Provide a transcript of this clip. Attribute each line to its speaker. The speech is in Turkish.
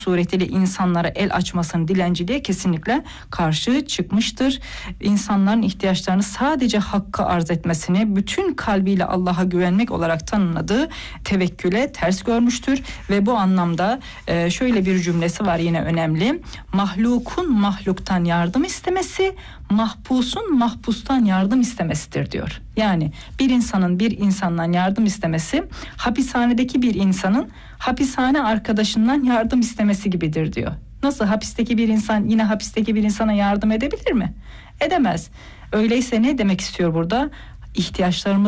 Speaker 1: suretiyle insanlara el açmasını, dilenciliğe kesinlikle karşı çıkmıştır. İnsanların ihtiyaçlarını sadece Hakk'a arz etmesini, bütün kalbiyle Allah'a güvenmek olarak tanımladığı tevekküle ters görmüştür ve bu anlamda şöyle bir cümlesi var yine önemli. Mahlukun mahluktan yardım istemesi, mahpusun mahpustan yardım istemesidir diyor. Yani bir insanın bir insandan yardım istemesi, hapishanedeki bir insanın hapishane arkadaşından yardım istemesi gibidir diyor. Nasıl hapisteki bir insan yine hapisteki bir insana yardım edebilir mi? Edemez. Öyleyse ne demek istiyor burada? İhtiyaçlarımız